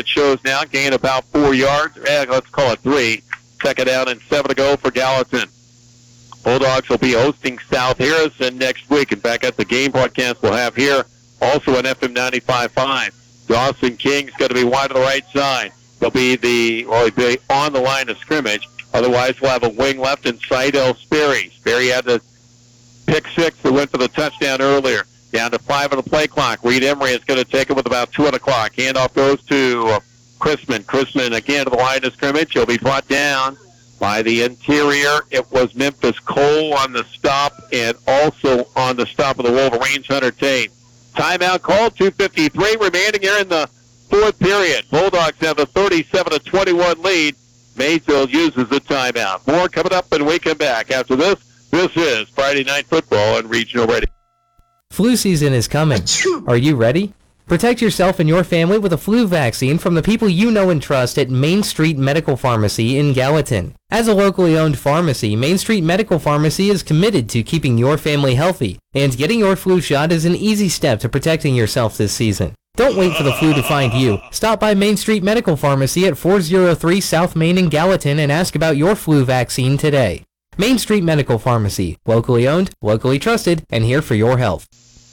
shows now. Gain about 4 yards. Let's call it 3. Second down and 7 to go for Gallatin. Bulldogs will be hosting South Harrison next week. In fact, at the game broadcast we'll have here, also on FM 95.5. Dawson King's going to be wide to the right side. He'll be on the line of scrimmage. Otherwise, we'll have a wing left and Seidel Sperry. Sperry had the pick 6 that went for the touchdown earlier. Down to 5 on the play clock. Reed Emery is going to take it with about 2 on the clock. Handoff goes to Chrisman. Chrisman again to the line of scrimmage. He'll be brought down by the interior. It was Memphis Cole on the stop and also on the stop of the Wolverines, Hunter Tate. Timeout called, 2:53 remaining here in the fourth period. Bulldogs have a 37-21 lead. Maysville uses the timeout. More coming up when we come back. After this, this is Friday Night Football on Regional Radio. Flu season is coming. Are you ready? Protect yourself and your family with a flu vaccine from the people you know and trust at Main Street Medical Pharmacy in Gallatin. As a locally owned pharmacy, Main Street Medical Pharmacy is committed to keeping your family healthy, and getting your flu shot is an easy step to protecting yourself this season. Don't wait for the flu to find you. Stop by Main Street Medical Pharmacy at 403 South Main in Gallatin and ask about your flu vaccine today. Main Street Medical Pharmacy, locally owned, locally trusted, and here for your health.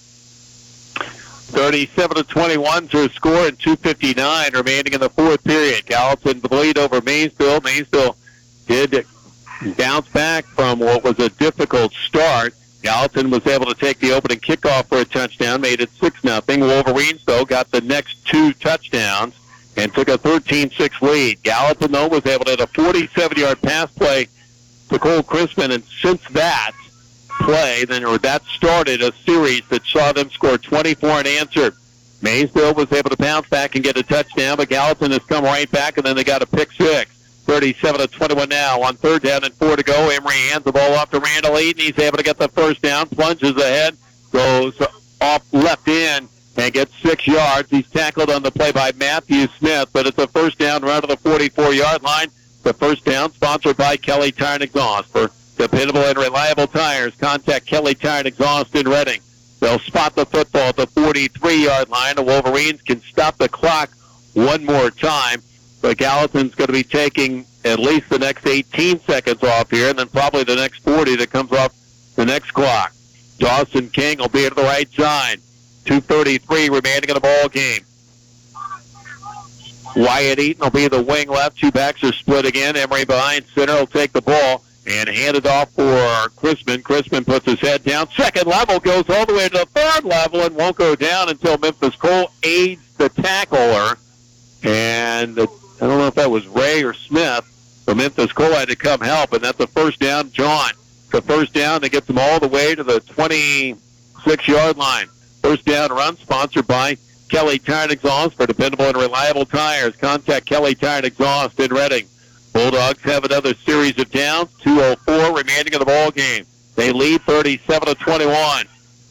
37-21 to score and 2:59 remaining in the fourth period. Gallatin the lead over Maysville. Maysville did bounce back from what was a difficult start. Gallatin was able to take the opening kickoff for a touchdown, made it 6-0. Wolverines, though, got the next 2 touchdowns and took a 13-6 lead. Gallatin, though, was able to hit a 47-yard pass play to Cole Chrisman, and since that that started a series that saw them score 24 unanswered. Maysville was able to bounce back and get a touchdown, but Gallatin has come right back, and then they got a pick 6. 37-21 now on 3rd down and 4 to go. Emery hands the ball off to Randall Eaton. He's able to get the first down, plunges ahead, goes off left in, and gets 6 yards. He's tackled on the play by Matthew Smith, but it's a first down run to the 44-yard line. The first down sponsored by Kelly Tire and Exhaust. For dependable and reliable tires, contact Kelly Tire and Exhaust in Reading. They'll spot the football at the 43-yard line. The Wolverines can stop the clock one more time. But Gallatin's going to be taking at least the next 18 seconds off here, and then probably the next 40 that comes off the next clock. Dawson King will be at the right side. 2:33 remaining in the ball game. Wyatt Eaton will be the wing left. 2 backs are split again. Emery behind center will take the ball and hand it off for Chrisman. Chrisman puts his head down. Second level, goes all the way to the third level and won't go down until Memphis Cole aids the tackler. And I don't know if that was Ray or Smith, but Memphis Cole had to come help, and that's a first down. John, the first down that gets them all the way to the 26-yard line. First down run sponsored by Kelly Tire and Exhaust. For dependable and reliable tires, contact Kelly Tire and Exhaust in Reading. Bulldogs have another series of downs. 2:04 remaining in the ball game. They lead 37-21.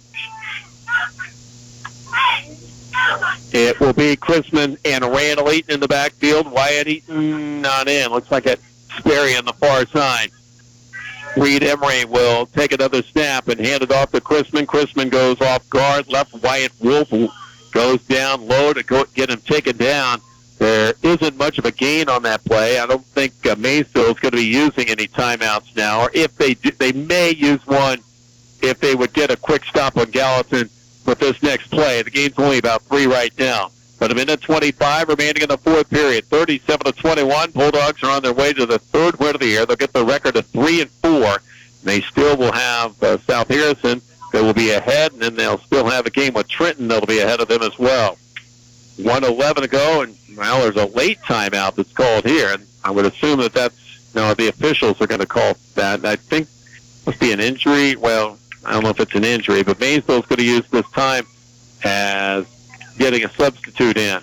It will be Chrisman and Randall Eaton in the backfield. Wyatt Eaton not in. Looks like it's Sperry on the far side. Reed Emery will take another snap and hand it off to Chrisman. Chrisman goes off guard. Left Wyatt Wolf goes down low to get him taken down. There isn't much of a gain on that play. I don't think Maysville is going to be using any timeouts now. Or if they do, they may use one if they would get a quick stop on Gallatin with this next play. The game's only about 3 right now. But a minute 25 remaining in the fourth period. 37-21. Bulldogs are on their way to the 3rd win of the year. They'll get the record of 3-4. They still will have South Harrison. They will be ahead, and then they'll still have a game with Trenton. They'll be ahead of them as well. 1:11 to go, and well, there's a late timeout that's called here. And I would assume that the officials are going to call that. I think it must be an injury. Well, I don't know if it's an injury, but Maysville's going to use this time as getting a substitute in.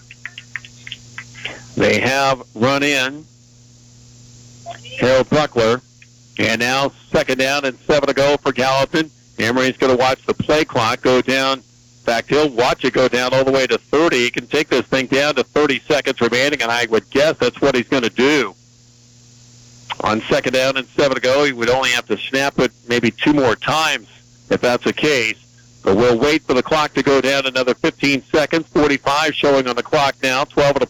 They have run in Harold Buckler, and now 2nd down and 7 to go for Gallatin. Emery's going to watch the play clock go down. In fact, he'll watch it go down all the way to 30. He can take this thing down to 30 seconds remaining, and I would guess that's what he's going to do. On 2nd down and 7 to go, he would only have to snap it maybe 2 more times if that's the case. But we'll wait for the clock to go down another 15 seconds. 45 showing on the clock now. 12 to